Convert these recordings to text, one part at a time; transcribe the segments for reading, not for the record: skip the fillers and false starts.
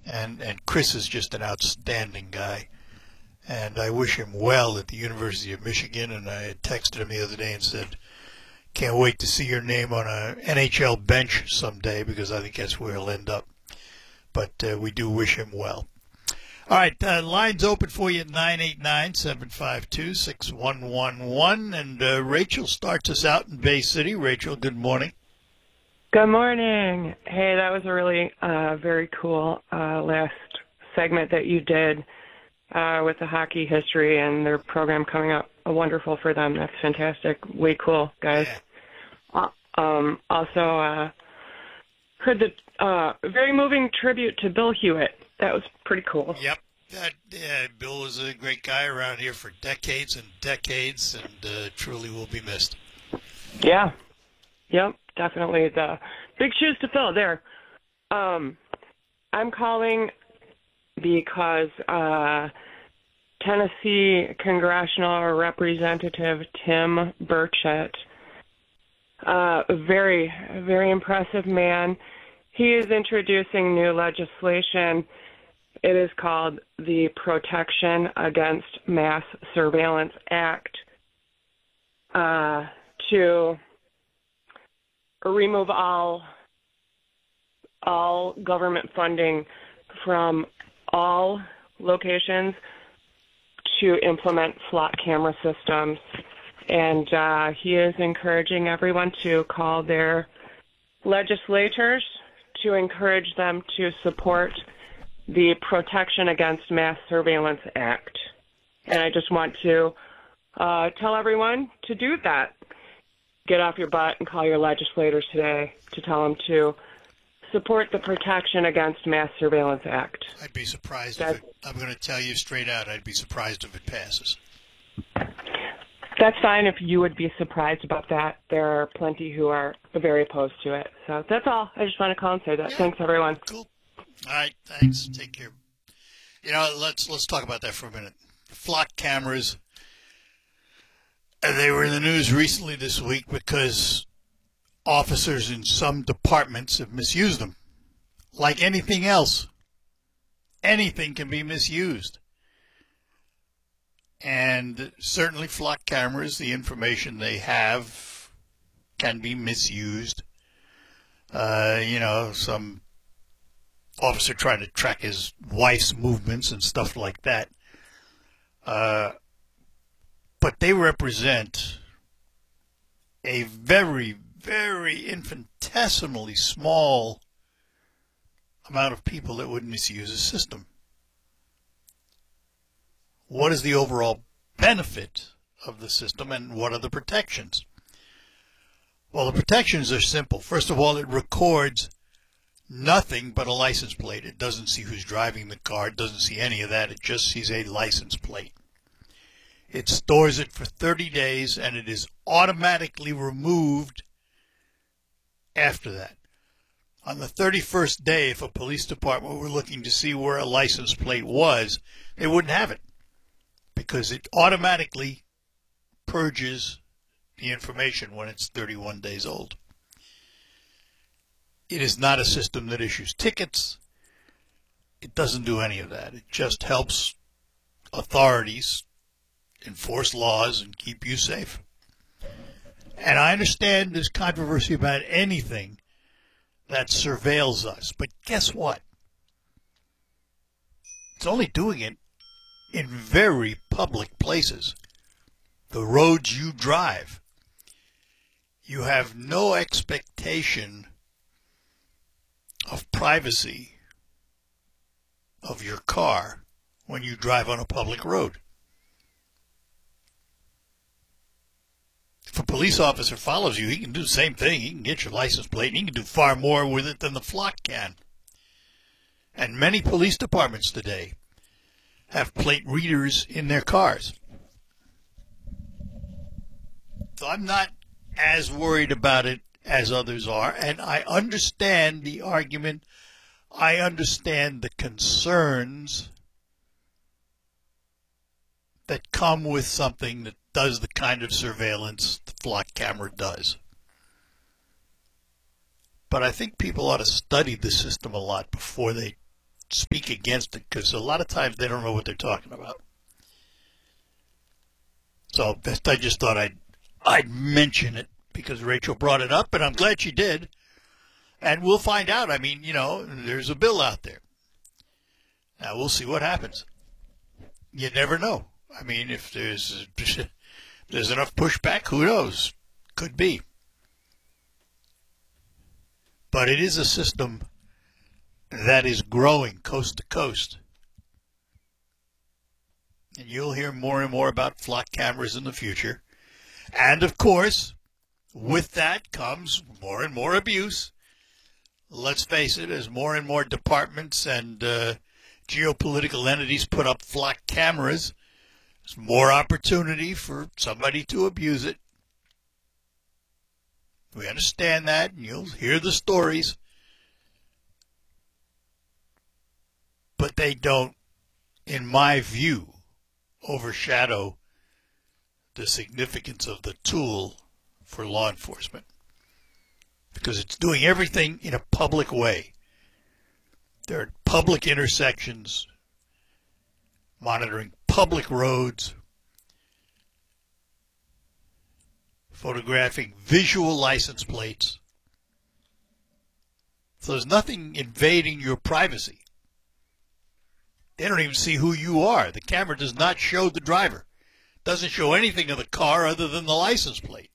And Chris is just an outstanding guy. And I wish him well at the University of Michigan. And I had texted him the other day and said, can't wait to see your name on a NHL bench someday, because I think that's where he'll end up. But we do wish him well. All right, lines open for you at 989-752-6111. And Rachel starts us out in Bay City. Rachel, good morning. Good morning. Hey, that was a really very cool last segment that you did with the hockey history and their program coming up. Wonderful for them. That's fantastic. Way cool, guys. Yeah. Also, heard the very moving tribute to Bill Hewitt. That was pretty cool. Yep. Bill was a great guy around here for decades and decades, and truly will be missed. Yeah. Yep, definitely. The big shoes to fill there. I'm calling because Tennessee Congressional Representative Tim Burchett, a very, very impressive man. He is introducing new legislation. It is called the Protection Against Mass Surveillance Act, to remove all government funding from all locations to implement flock camera systems. And he is encouraging everyone to call their legislators to encourage them to support the Protection Against Mass Surveillance Act. And I just want to tell everyone to do that. Get off your butt and call your legislators today to tell them to support the Protection Against Mass Surveillance Act. I'd be surprised if I'm going to tell you straight out, I'd be surprised if it passes. That's fine if you would be surprised about that. There are plenty who are very opposed to it. So that's all. I just want to call and say that. Yeah. Thanks, everyone. Cool. All right, thanks. Take care. You know, let's talk about that for a minute. Flock cameras. They were in the news recently this week because officers in some departments have misused them. Like anything else, anything can be misused. And certainly flock cameras, the information they have can be misused. Some officer trying to track his wife's movements and stuff like that. But they represent a very, very infinitesimally small amount of people that would misuse a system. What is the overall benefit of the system, and what are the protections? Well, the protections are simple. First of all, it records nothing but a license plate. It doesn't see who's driving the car. It doesn't see any of that. It just sees a license plate. It stores it for 30 days, and it is automatically removed after that. On the 31st day, if a police department were looking to see where a license plate was, they wouldn't have it, because it automatically purges the information when it's 31 days old. It is not a system that issues tickets. It doesn't do any of that. It just helps authorities enforce laws and keep you safe. And I understand there's controversy about anything that surveils us, but guess what? It's only doing it in very public places. The roads you drive. You have no expectation of privacy of your car when you drive on a public road. If a police officer follows you, he can do the same thing. He can get your license plate, and he can do far more with it than the flock can. And many police departments today have plate readers in their cars. So I'm not as worried about it as others are, and I understand the argument. I understand the concerns that come with something that does the kind of surveillance the flock camera does. But I think people ought to study the system a lot before they speak against it because a lot of times they don't know what they're talking about. So I just thought I'd mention it because Rachel brought it up, and I'm glad she did. And we'll find out. I mean, there's a bill out there. Now we'll see what happens. You never know. I mean, if there's enough pushback, who knows? Could be. But it is a system that is growing coast to coast. And you'll hear more and more about flock cameras in the future. And, of course, with that comes more and more abuse. Let's face it, as more and more departments and geopolitical entities put up flock cameras, there's more opportunity for somebody to abuse it. We understand that, and you'll hear the stories. But they don't, in my view, overshadow the significance of the tool for law enforcement. Because it's doing everything in a public way. There are public intersections, monitoring public roads, photographing visual license plates. So there's nothing invading your privacy. They don't even see who you are. The camera does not show the driver. Doesn't show anything of the car other than the license plate.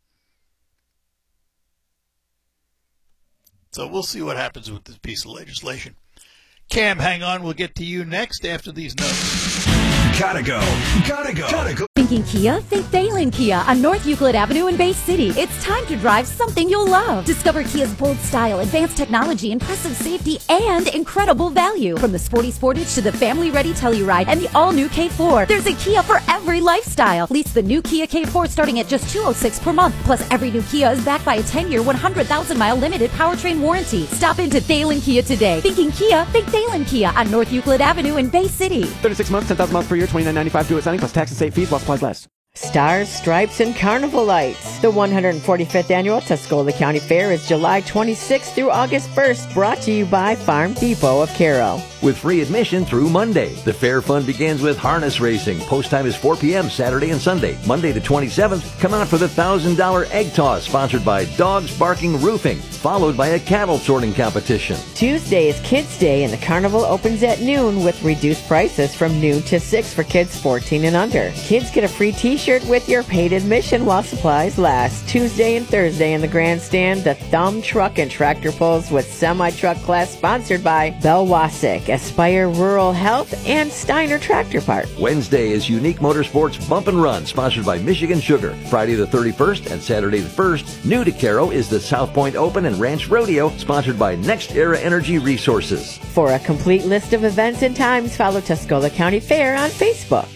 So we'll see what happens with this piece of legislation. Cam, hang on. We'll get to you next after these notes. Gotta go. Thinking Kia? Think Thalen Kia on North Euclid Avenue in Bay City. It's time to drive something you'll love. Discover Kia's bold style, advanced technology, impressive safety, and incredible value. From the sporty Sportage to the family-ready Telluride and the all-new K4, there's a Kia for every lifestyle. Lease the new Kia K4 starting at just $206 per month. Plus, every new Kia is backed by a 10-year, 100,000-mile limited powertrain warranty. Stop into Thalen Kia today. Thinking Kia? Think Thalen Kia on North Euclid Avenue in Bay City. 36 months, 10,000 miles per year, $29.95 due at signing plus tax and state fees while supplies last. Stars, Stripes, and Carnival Lights. The 145th Annual Tuscola County Fair is July 26th through August 1st, brought to you by Farm Depot of Carroll. With free admission through Monday. The fair fun begins with harness racing. Post time is 4 p.m. Saturday and Sunday. Monday the 27th, come out for the $1,000 egg toss sponsored by Dogs Barking Roofing, followed by a cattle sorting competition. Tuesday is Kids Day, and the carnival opens at noon with reduced prices from noon to 6 for kids 14 and under. Kids get a free t-shirt with your paid admission while supplies last. Tuesday and Thursday in the grandstand, the Thumb Truck and Tractor Pulls with Semi-Truck Class sponsored by Belwasic, Aspire Rural Health, and Steiner Tractor Park. Wednesday is Unique Motorsports Bump and Run, sponsored by Michigan Sugar. Friday the 31st and Saturday the 1st, new to Caro is the South Point Open and Ranch Rodeo, sponsored by Next Era Energy Resources. For a complete list of events and times, follow Tuscola County Fair on Facebook.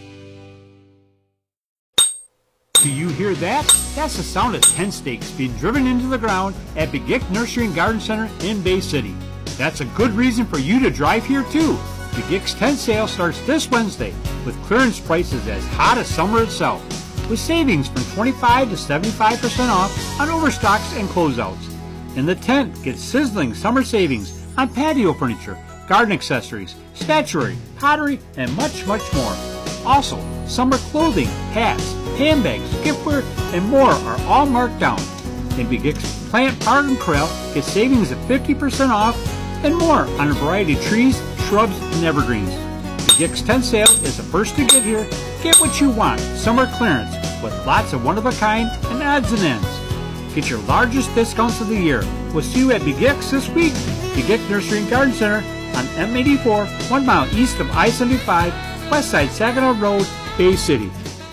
Do you hear that? That's the sound of tent stakes being driven into the ground at Begic Nursery and Garden Center in Bay City. That's a good reason for you to drive here too. Begic's tent sale starts this Wednesday with clearance prices as hot as summer itself, with savings from 25 to 75% off on overstocks and closeouts. And the tent gets sizzling summer savings on patio furniture, garden accessories, statuary, pottery, and much, much more. Also, summer clothing, hats, handbags, giftware, and more are all marked down. And Begic's Plant, Park, and Corral get savings of 50% off and more on a variety of trees, shrubs, and evergreens. Begic's tent sale is the first to get here. Get what you want, summer clearance, with lots of one-of-a-kind and odds and ends. Get your largest discounts of the year. We'll see you at Begic's this week. Begic Nursery and Garden Center on M84, 1 mile east of I-75, west side Saginaw Road, Bay City.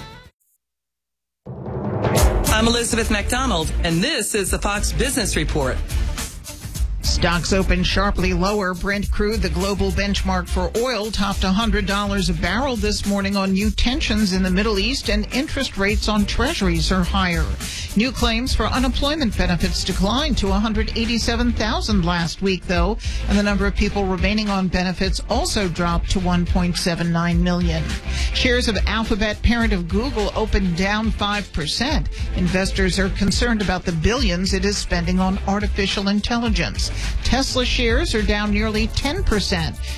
I'm Elizabeth McDonald, and this is the Fox Business Report. Stocks opened sharply lower. Brent crude, the global benchmark for oil, topped $100 a barrel this morning on new tensions in the Middle East, and interest rates on treasuries are higher. New claims for unemployment benefits declined to 187,000 last week, though, and the number of people remaining on benefits also dropped to 1.79 million. Shares of Alphabet, parent of Google, opened down 5%. Investors are concerned about the billions it is spending on artificial intelligence. Tesla shares are down nearly 10%.